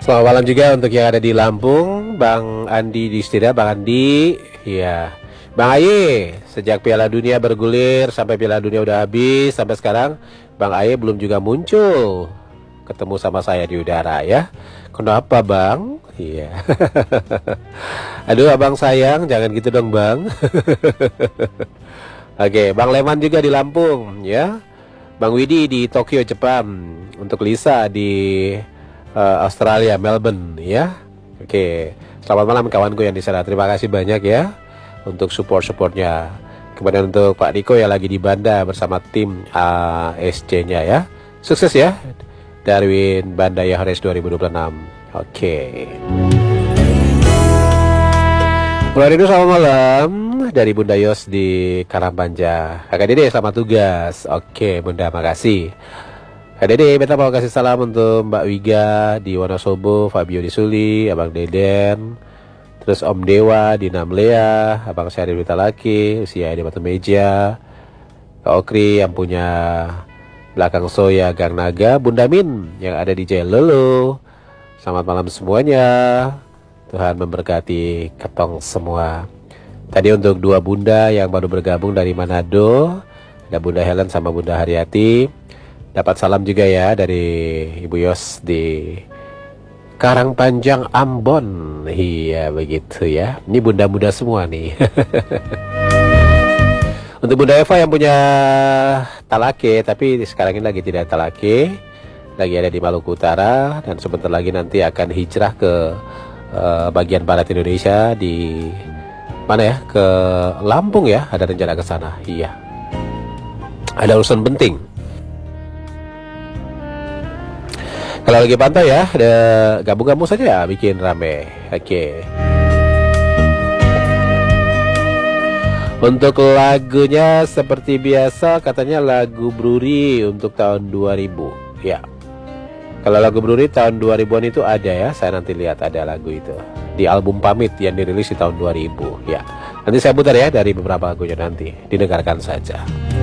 Selamat malam juga untuk yang ada di Lampung, Bang Andi di Stira, Bang Andi, ya, Bang Aye. Sejak Piala Dunia bergulir sampai Piala Dunia udah habis sampai sekarang, Bang Aye belum juga muncul ketemu sama saya di udara ya. Kenapa Bang? Iya. Aduh abang sayang, jangan gitu dong Bang. Oke, Bang Leman juga di Lampung ya. Bang Widi di Tokyo, Jepang. Untuk Lisa di Australia, Melbourne ya. Oke, selamat malam kawanku yang di sana. Terima kasih banyak ya untuk support-supportnya. Kemudian untuk Pak Riko yang lagi di Banda bersama tim ASC-nya ya. Sukses ya Darwin Banda Yahres 2026. Oke. Mulai itu selamat malam dari Bunda Yos di Karangpanja. Kakak Dede selamat tugas. Oke Bunda, makasih. Kak Dede, beta mau kasih salam untuk Mbak Wiga di Wonosobo, Fabio di Suli, Abang Deden, terus Om Dewa di Namlea, Abang Syarif di Talaki, usia di Batu Meja, Kak Okri yang punya belakang Soya Gang Naga, Bunda Min yang ada di Jailolo. Selamat malam semuanya. Tuhan memberkati ketong semua. Tadi untuk dua bunda yang baru bergabung dari Manado, ada Bunda Helen sama Bunda Haryati. Dapat salam juga ya dari Ibu Yos di Karangpanjang, Ambon. Iya begitu ya. Ini bunda-bunda semua nih. Untuk Bunda Eva yang punya talake, tapi sekarang ini lagi tidak talake, lagi ada di Maluku Utara dan sebentar lagi nanti akan hijrah ke bagian barat Indonesia di mana ya? Ke Lampung ya, ada rencana ke sana. Iya. Ada urusan penting. Kalau lagi pantai ya, ada gabung-gabung saja ya, bikin rame. Oke. Untuk lagunya seperti biasa katanya lagu Bruri untuk tahun 2000. Ya. Kalau lagu Bruri tahun 2000-an itu ada ya, saya nanti lihat ada lagu itu di album Pamit yang dirilis di tahun 2000. Ya. Nanti saya putar ya dari beberapa lagunya nanti, didengarkan saja.